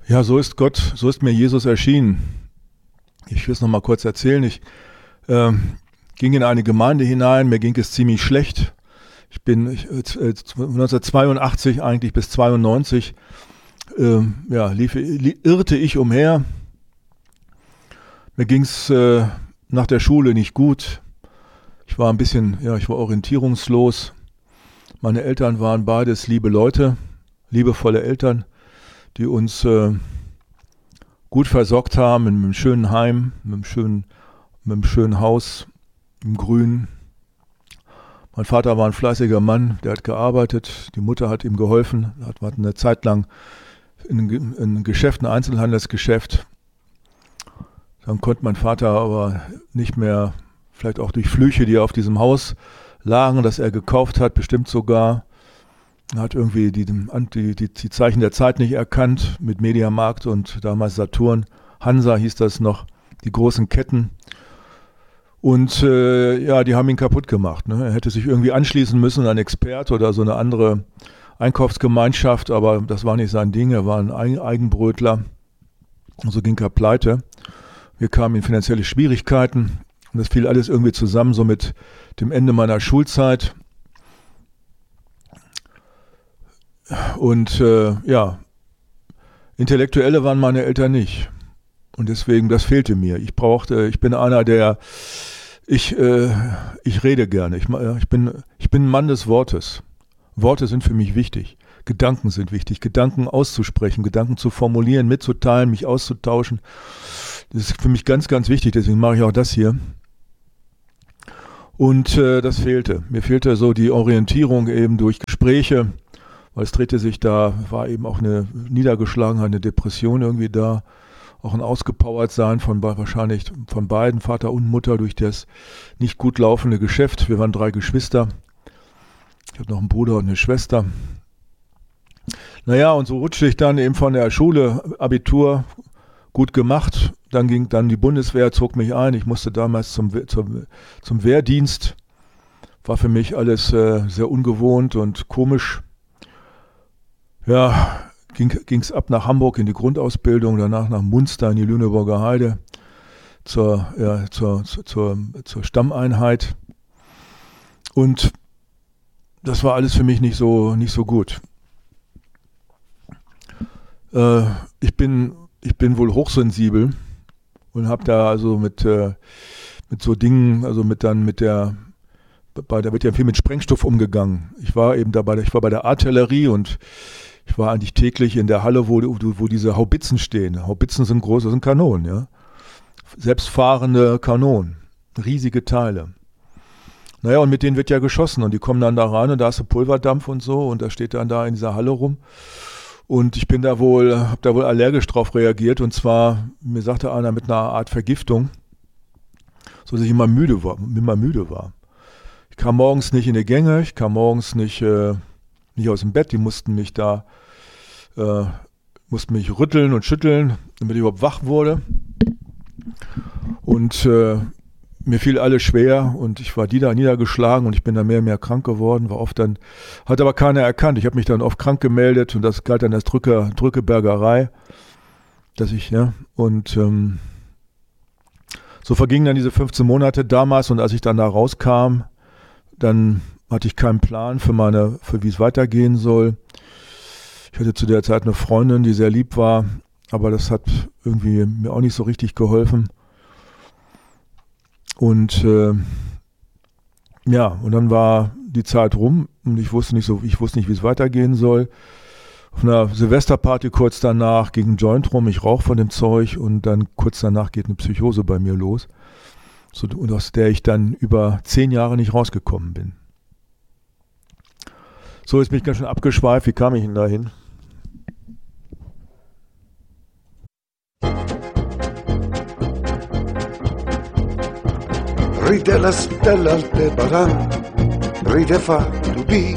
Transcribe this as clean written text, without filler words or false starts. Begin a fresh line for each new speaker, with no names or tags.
Ja, so ist Gott, so ist mir Jesus erschienen. Ich will es noch mal kurz erzählen. Ich ging in eine Gemeinde hinein, mir ging es ziemlich schlecht. Ich bin 1982 eigentlich bis 92 irrte ich umher. Mir ging es nach der Schule nicht gut. Ich war ich war orientierungslos. Meine Eltern waren beides liebe Leute, liebevolle Eltern, die uns gut versorgt haben in einem schönen Heim, mit einem schönen Haus im Grün. Mein Vater war ein fleißiger Mann, der hat gearbeitet, die Mutter hat ihm geholfen, hat eine Zeit lang ein Geschäft, ein Einzelhandelsgeschäft. Dann konnte mein Vater aber nicht mehr, vielleicht auch durch Flüche, die auf diesem Haus lagen, das er gekauft hat, bestimmt sogar. Er hat irgendwie die Zeichen der Zeit nicht erkannt mit Mediamarkt und damals Saturn. Hansa hieß das noch, die großen Ketten. Und die haben ihn kaputt gemacht. Ne? Er hätte sich irgendwie anschließen müssen, ein Expert oder so eine andere Einkaufsgemeinschaft, aber das war nicht sein Ding. Er war ein Eigenbrötler. Und so ging er pleite. Wir kamen in finanzielle Schwierigkeiten. Und das fiel alles irgendwie zusammen, so mit dem Ende meiner Schulzeit. Und Intellektuelle waren meine Eltern nicht. Und deswegen, das fehlte mir. Ich bin einer, ich rede gerne. Ich bin ein Mann des Wortes. Worte sind für mich wichtig. Gedanken sind wichtig. Gedanken auszusprechen, Gedanken zu formulieren, mitzuteilen, mich auszutauschen. Das ist für mich ganz, ganz wichtig. Deswegen mache ich auch das hier. Und das fehlte. Mir fehlte so die Orientierung eben durch Gespräche, weil es drehte sich da, war eben auch eine Niedergeschlagenheit, eine Depression irgendwie da, auch ein Ausgepowertsein wahrscheinlich von beiden, Vater und Mutter, durch das nicht gut laufende Geschäft. Wir waren 3 Geschwister. Ich habe noch einen Bruder und eine Schwester. Naja, und so rutschte ich dann eben von der Schule, Abitur, gut gemacht. Dann ging die Bundeswehr, zog mich ein. Ich musste damals zum Wehrdienst. War für mich alles sehr ungewohnt und komisch. Ja, ging's ab nach Hamburg in die Grundausbildung, danach nach Munster in die Lüneburger Heide zur Stammeinheit. Und das war alles für mich nicht so gut. Ich bin wohl hochsensibel und habe da also mit so Dingen, also da wird ja viel mit Sprengstoff umgegangen. Ich war bei der Artillerie und ich war eigentlich täglich in der Halle, wo diese Haubitzen stehen. Haubitzen sind groß, das sind Kanonen, ja. Selbstfahrende Kanonen, riesige Teile. Naja, und mit denen wird ja geschossen und die kommen dann da rein und da ist Pulverdampf und so und da steht dann da in dieser Halle rum. Und ich habe da wohl allergisch drauf reagiert und zwar, mir sagte einer mit einer Art Vergiftung, so dass ich immer müde war. Ich kam morgens nicht in die Gänge, ich kam morgens nicht aus dem Bett, die mussten mich rütteln und schütteln, damit ich überhaupt wach wurde. Und mir fiel alles schwer und ich war niedergeschlagen und ich bin dann mehr und mehr krank geworden, hat aber keiner erkannt. Ich habe mich dann oft krank gemeldet und das galt dann als Drückebergerei, so vergingen dann diese 15 Monate damals und als ich dann da rauskam, dann hatte ich keinen Plan für wie es weitergehen soll. Ich hatte zu der Zeit eine Freundin, die sehr lieb war, aber das hat irgendwie mir auch nicht so richtig geholfen. Und und dann war die Zeit rum und ich wusste nicht, wie es weitergehen soll. Auf einer Silvesterparty kurz danach ging ein Joint rum, ich rauche von dem Zeug und dann kurz danach geht eine Psychose bei mir los, und aus der ich dann über 10 Jahre nicht rausgekommen bin. So, jetzt bin ich ganz schön abgeschweift. Wie kam ich denn dahin?
Ride la stella Aldebaran, ride fa to be